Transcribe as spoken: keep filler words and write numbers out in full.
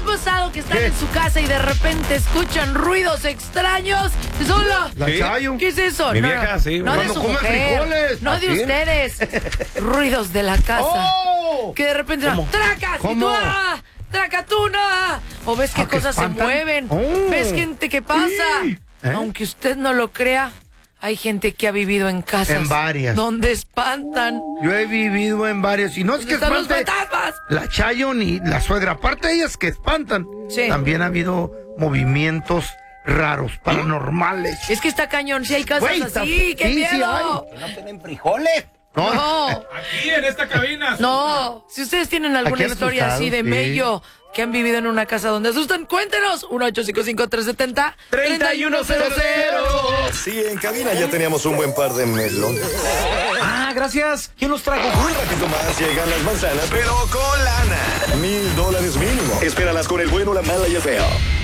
pasado que están ¿Qué? en su casa y de repente escuchan ruidos extraños? ¿Sola? La ¿Sí? Chayo. ¿Qué es eso? Mi no, vieja, no, sí, no de cuando su come mujer, frijoles. no de ¿Así? ustedes. Ruidos de la casa. ¡Oh! Que de repente ¿Cómo? ¡tracas! ¿Cómo? Y tú, ¡ah! ¡Tracatuna! O ves que Ah, que cosas se espantan. mueven. Oh. Ves gente que pasa. Sí. ¿Eh? Aunque usted no lo crea, hay gente que ha vivido en casas. En varias. Donde espantan. Yo he vivido en varios. Y no es que ¿Están los espante fantasmas? la Chayo ni la suegra. Aparte de ellas que espantan, Sí. también ha habido movimientos raros, paranormales. Es que está cañón. Si hay casas Güey, así, está- ¡qué sí, sí miedo! hay. ¿No tienen frijoles? No, No, Aquí en esta cabina. no. Si ustedes tienen alguna Aquí han historia asustado, así de sí. mello que han vivido en una casa donde asustan, cuéntenos. uno ocho cinco cinco, tres siete cero, tres uno cero cero. Sí, en cabina ya teníamos un buen par de melones. Ah, gracias. ¿Quién los trajo? Un ratito más llegan las manzanas, pero con lana. Mil dólares mínimo. Espéralas con el bueno, la mala y el feo.